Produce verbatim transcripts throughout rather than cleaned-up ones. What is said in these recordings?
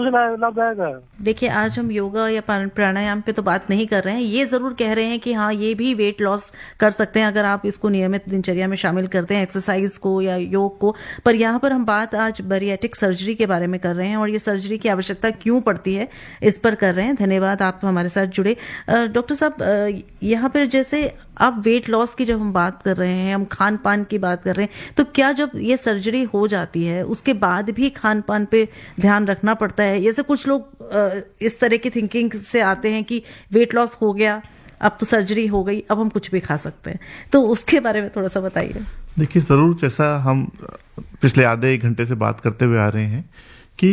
से लाभदायक है। देखिए, आज हम योगा या प्राणायाम पे तो बात नहीं कर रहे हैं, ये जरूर कह रहे हैं कि हाँ, ये भी वेट लॉस कर सकते हैं अगर आप इसको नियमित दिनचर्या में शामिल करते हैं, एक्सरसाइज को या योग को। पर यहाँ पर हम बात आज बैरिएट्रिक सर्जरी के बारे में कर रहे हैं और ये सर्जरी की आवश्यकता क्यों पड़ती है इस पर कर रहे हैं। धन्यवाद, आप हमारे साथ जुड़े। डॉक्टर साहब, यहाँ पर जैसे अब वेट लॉस की जब हम बात कर रहे हैं, हम खान पान की बात कर रहे हैं, तो क्या जब ये सर्जरी हो जाती है उसके बाद भी खान पान पे ध्यान रखना पड़ता है? जैसे कुछ लोग इस तरह की थिंकिंग से आते हैं कि वेट लॉस हो गया, अब तो सर्जरी हो गई, अब हम कुछ भी खा सकते हैं, तो उसके बारे में थोड़ा सा बताइए। देखिए, जरूर, जैसा हम पिछले आधे एक घंटे से बात करते हुए आ रहे हैं कि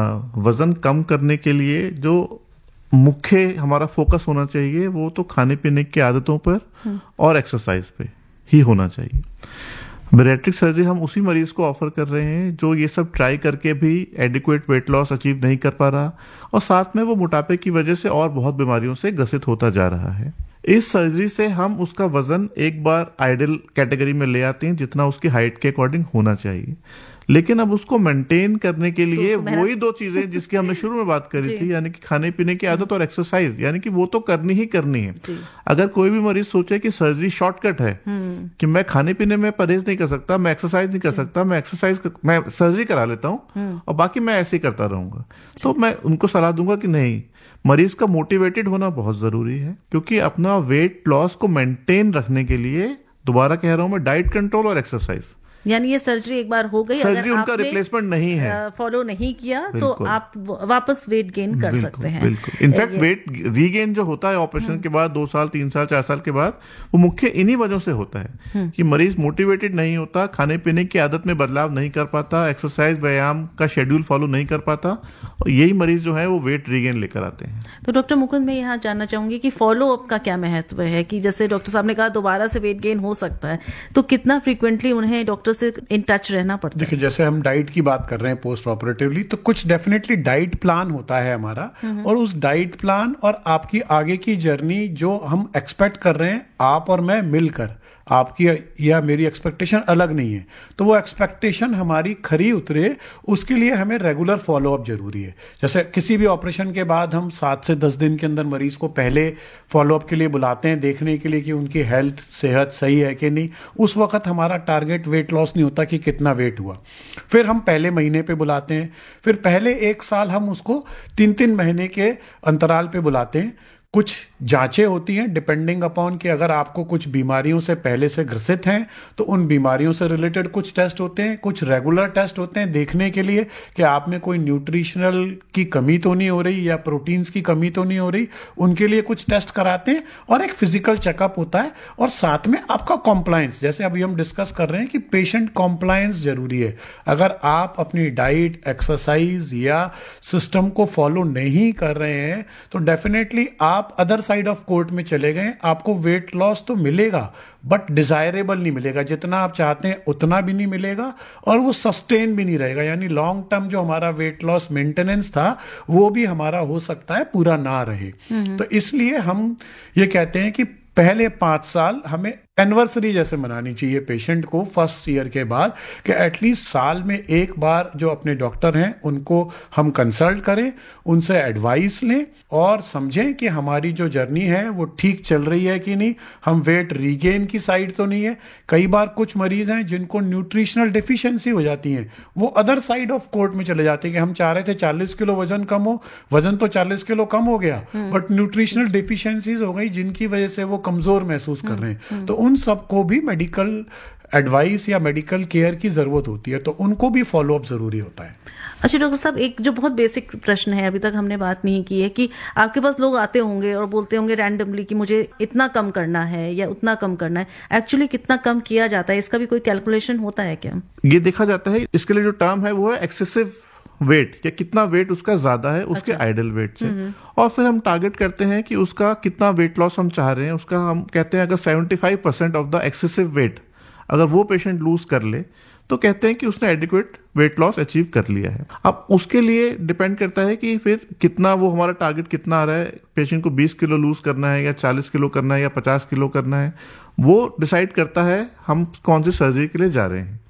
वजन कम करने के लिए जो मुख्य हमारा फोकस होना चाहिए वो तो खाने पीने की आदतों पर और एक्सरसाइज पे ही होना चाहिए। बैरिएट्रिक सर्जरी हम उसी मरीज को ऑफर कर रहे हैं जो ये सब ट्राई करके भी एडिक्वेट वेट लॉस अचीव नहीं कर पा रहा और साथ में वो मोटापे की वजह से और बहुत बीमारियों से ग्रसित होता जा रहा है। इस सर्जरी से हम उसका वजन एक बार आइडियल कैटेगरी में ले आते हैं जितना उसकी हाइट के अकॉर्डिंग होना चाहिए, लेकिन अब उसको मेंटेन करने के लिए तो वही दो चीजें जिसकी हमने शुरू में बात करी थी, यानी कि खाने पीने की आदत और एक्सरसाइज, यानी कि वो तो करनी ही करनी है। अगर कोई भी मरीज सोचे कि सर्जरी शॉर्टकट है कि मैं खाने पीने में परहेज नहीं कर सकता, मैं एक्सरसाइज नहीं कर सकता, मैं एक्सरसाइज मैं सर्जरी करा लेता हूँ और बाकी मैं ऐसे ही करता रहूंगा, तो मैं उनको सलाह दूंगा कि नहीं, मरीज का मोटिवेटेड होना बहुत जरूरी है, क्योंकि अपना वेट लॉस को मेंटेन रखने के लिए, दोबारा कह रहा हूं मैं, डाइट कंट्रोल और एक्सरसाइज, यानी ये सर्जरी एक बार हो गई, सर्जरी उनका रिप्लेसमेंट नहीं है, फॉलो नहीं किया तो आप वापस वेट गेन कर सकते हैं। बिल्कुल, इनफैक्ट वेट रीगेन जो होता है ऑपरेशन के बाद, दो साल तीन साल चार साल के बाद, वो मुख्य इन्हीं वजहों से होता है कि मरीज मोटिवेटेड नहीं होता, खाने पीने की आदत में बदलाव नहीं कर पाता, एक्सरसाइज व्यायाम का शेड्यूल फॉलो नहीं कर पाता, और यही मरीज जो है वो वेट रीगेन लेकर आते हैं। तो डॉक्टर मुकुंद, मैं यहाँ जानना चाहूंगी कि फॉलो अप का क्या महत्व है, कि जैसे डॉक्टर साहब ने कहा दोबारा से वेट गेन हो सकता है, तो कितना फ्रीक्वेंटली उन्हें डॉक्टर से इन टच रहना पड़ता है? देखिए, जैसे हम डाइट की बात कर रहे हैं पोस्ट ऑपरेटिवली, तो कुछ डेफिनेटली डाइट प्लान होता है हमारा, और उस डाइट प्लान और आपकी आगे की जर्नी जो हम एक्सपेक्ट कर रहे हैं, आप और मैं मिलकर, आपकी या मेरी एक्सपेक्टेशन अलग नहीं है, तो वो एक्सपेक्टेशन हमारी खरी उतरे, उसके लिए हमें रेगुलर फॉलोअप जरूरी है। जैसे किसी भी ऑपरेशन के बाद हम सात से दस दिन के अंदर मरीज को पहले फॉलोअप के लिए बुलाते हैं, देखने के लिए कि उनकी हेल्थ सेहत सही है कि नहीं। उस वक्त हमारा टारगेट वेट लॉस नहीं होता कि कितना वेट हुआ, फिर हम पहले महीने पे बुलाते हैं, फिर पहले एक साल हम उसको तीन तीन महीने के अंतराल पे बुलाते हैं। कुछ जांचें होती हैं डिपेंडिंग अपॉन कि अगर आपको कुछ बीमारियों से पहले से ग्रसित हैं तो उन बीमारियों से रिलेटेड कुछ टेस्ट होते हैं, कुछ रेगुलर टेस्ट होते हैं देखने के लिए कि आप में कोई न्यूट्रिशनल की कमी तो नहीं हो रही या प्रोटीन्स की कमी तो नहीं हो रही, उनके लिए कुछ टेस्ट कराते हैं, और एक फिजिकल चेकअप होता है, और साथ में आपका कॉम्प्लायंस, जैसे अभी हम डिस्कस कर रहे हैं कि पेशेंट कॉम्प्लायंस जरूरी है। अगर आप अपनी डाइट, एक्सरसाइज या सिस्टम को फॉलो नहीं कर रहे हैं तो डेफिनेटली आप अदर साइड ऑफ कोर्ट में चले गए, आपको वेट लॉस तो मिलेगा बट डिजायरेबल नहीं मिलेगा, जितना आप चाहते हैं उतना भी नहीं मिलेगा, और वो सस्टेन भी नहीं रहेगा, यानी लॉन्ग टर्म जो हमारा वेट लॉस मेंटेनेंस था वो भी हमारा हो सकता है पूरा ना रहे। तो इसलिए हम ये कहते हैं कि पहले पांच साल हमें एनिवर्सरी जैसे मनानी चाहिए पेशेंट को फर्स्ट ईयर के बाद, कि एटलीस्ट साल में एक बार जो अपने डॉक्टर हैं उनको हम कंसल्ट करें, उनसे एडवाइस लें और समझें कि हमारी जो जर्नी है वो ठीक चल रही है कि नहीं, हम वेट रीगेन की साइड तो नहीं है। कई बार कुछ मरीज हैं जिनको न्यूट्रिशनल डिफिशियंसी हो जाती है, वो अदर साइड ऑफ कोर्ट में चले जाते हैं कि हम चाह रहे थे चालीस किलो वजन कम हो, वजन तो चालीस किलो कम हो गया बट न्यूट्रिशनल डिफिशियंसीज हो गई जिनकी वजह से वो कमजोर महसूस कर रहे हैं। तो उन सबको भी मेडिकल एडवाइस या मेडिकल केयर की जरूरत होती है, तो उनको भी फॉलोअप जरूरी होता है। अच्छा डॉक्टर साहब, एक जो बहुत बेसिक प्रश्न है, अभी तक हमने बात नहीं की है, कि आपके पास लोग आते होंगे और बोलते होंगे रैंडमली कि मुझे इतना कम करना है या उतना कम करना है, एक्चुअली कितना कम किया जाता है, इसका भी कोई कैलकुलेशन होता है क्या? ये देखा जाता है, इसके लिए जो टर्म है वो है एक्सेसिव वेट, या कितना वेट उसका ज्यादा है उसके आइडल वेट से, और फिर हम टारगेट करते हैं कि उसका कितना वेट लॉस हम चाह रहे हैं, उसका हम कहते हैं अगर पचहत्तर percent of the excessive wait अगर वो पेशेंट लूज कर ले तो कहते हैं कि उसने एडिक्वेट वेट लॉस अचीव कर लिया है। अब उसके लिए डिपेंड करता है कि फिर कितना वो हमारा टारगेट कितना आ रहा है, पेशेंट को बीस किलो लूज करना है या चालीस किलो करना है या पचास किलो करना है, वो डिसाइड करता है हम कौन सी सर्जरी के लिए जा रहे हैं।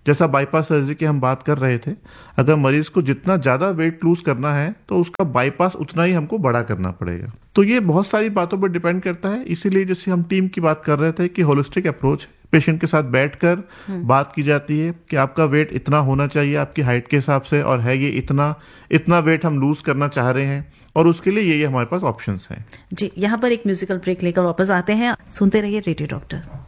जैसा बाईपास सर्जरी की हम बात कर रहे थे, अगर मरीज को जितना ज्यादा वेट लूज करना है तो उसका बाईपास उतना ही हमको बड़ा करना पड़ेगा। तो ये बहुत सारी बातों पर डिपेंड करता है। इसीलिए जैसे हम टीम की बात कर रहे थे कि होलिस्टिक अप्रोच, पेशेंट के साथ बैठकर बात की जाती है कि आपका वेट इतना होना चाहिए आपकी हाइट के हिसाब से, और है ये इतना इतना वेट हम लूज करना चाह रहे हैं, और उसके लिए ये ये हमारे पास ऑप्शंस हैं। जी, यहाँ पर एक म्यूजिकल ब्रेक लेकर वापस आते हैं। सुनते रहिए रेडियो डॉक्टर।